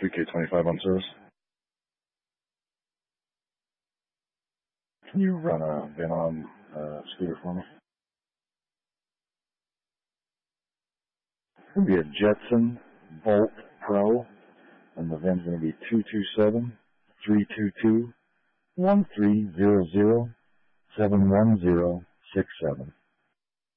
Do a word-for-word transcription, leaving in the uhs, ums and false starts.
three K twenty-five on service. Can you run a VIN on uh, scooter for me? It's going to be a Jetson Volt Pro, and the VIN's going to be two two seven, three two two, one three zero zero, seven one zero six seven.